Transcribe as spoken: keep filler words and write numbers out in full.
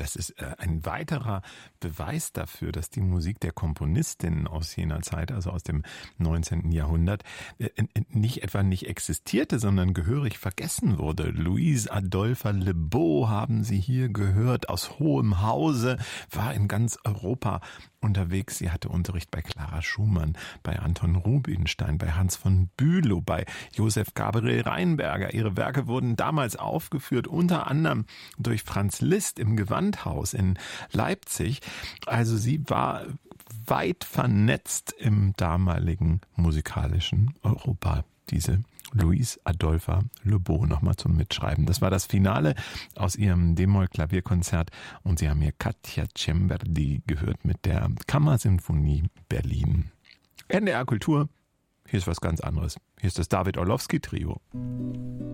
Das ist äh, ein weiterer Beweis dafür, dass die Musik der Komponistinnen aus jener Zeit, also aus dem neunzehnten Jahrhundert, äh, nicht etwa nicht existierte, sondern gehörig vergessen wurde. Louise Adolphe Le Beau haben Sie hier gehört, aus hohem Hause, war in ganz Europa unterwegs. Sie hatte Unterricht bei Clara Schumann, bei Anton Rubinstein, bei Hans von Bülow, bei Josef Gabriel Reinberger. Ihre Werke wurden damals aufgeführt, unter anderem durch Franz Liszt im Gewandhaus in Leipzig. Also sie war weit vernetzt im damaligen musikalischen Europa, diese Louise Adolphe Le Beau, nochmal zum Mitschreiben. Das war das Finale aus ihrem D-Moll-Klavierkonzert und Sie haben hier Katja Cemberdi gehört mit der Kammersinfonie Berlin. N D R Kultur, hier ist was ganz anderes. Hier ist das David Orlowski Trio.